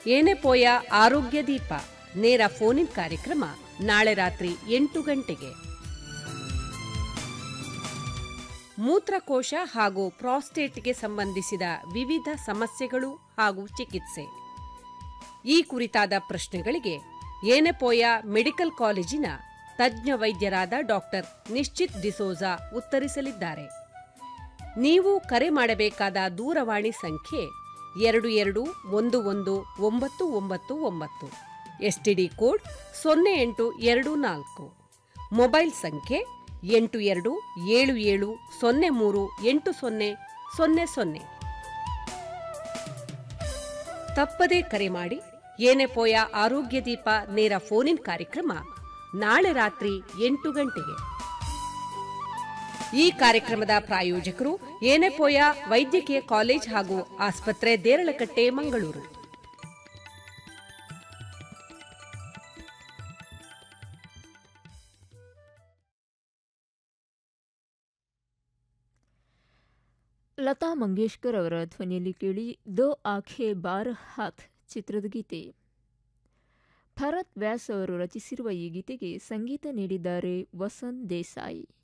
ಏನೆ ಪೋಯ ಆರೋಗ್ಯ ದೀಪ ನೇರ ಫೋನ್ ಕಾರ್ಯಕ್ರಮ ನಾಳೆ ರಾತ್ರಿ 8 ಗಂಟೆಗೆ. ಮೂತ್ರಕೋಶ ಹಾಗೂ ಪ್ರಾಸ್ಟೇಟ್ಗೆ ಸಂಬಂಧಿಸಿದ ವಿವಿಧ ಸಮಸ್ಯೆಗಳು ಹಾಗೂ ಚಿಕಿತ್ಸೆ ಈ ಕುರಿತಾದ ಪ್ರಶ್ನೆಗಳಿಗೆ ಏನೆಪೋಯ ಮೆಡಿಕಲ್ ಕಾಲೇಜಿನ ತಜ್ಞ ವೈದ್ಯರಾದ ಡಾಕ್ಟರ್ ನಿಶ್ಚಿತ್ ಡಿಸೋಜಾ ಉತ್ತರಿಸಲಿದ್ದಾರೆ. ನೀವು ಕರೆ ಮಾಡಬೇಕಾದ ದೂರವಾಣಿ ಸಂಖ್ಯೆ 22119999, ಎಸ್ಟಿಡಿ ಕೋಡ್ 0824, ಮೊಬೈಲ್ ಸಂಖ್ಯೆ 8277038000. ತಪ್ಪದೇ ಕರೆ ಮಾಡಿ. ಏನೆಪೋಯ ಆರೋಗ್ಯ ದೀಪ ನೇರ ಫೋನ್ ಕಾರ್ಯಕ್ರಮ ನಾಳೆ ರಾತ್ರಿ 8 ಗಂಟೆಗೆ. ಈ ಕಾರ್ಯಕ್ರಮದ ಪ್ರಾಯೋಜಕರು ಏನೆಪೋಯ ವೈದ್ಯಕೀಯ ಕಾಲೇಜ್ ಹಾಗೂ ಆಸ್ಪತ್ರೆ, ದೇರಳಕಟ್ಟೆ, ಮಂಗಳೂರು. ಲತಾ ಮಂಗೇಶ್ಕರ್ ಅವರ ಧ್ವನಿಯಲ್ಲಿ ಕೇಳಿ ದೋ ಆಖೆ ಬಾರ್ ಹಾತ್ ಚಿತ್ರದ ಗೀತೆ. ಭರತ್ ವ್ಯಾಸ್ ಅವರು ರಚಿಸಿರುವ ಈ ಗೀತೆಗೆ ಸಂಗೀತ ನೀಡಿದ್ದಾರೆ ವಸಂತ್ ದೇಸಾಯಿ.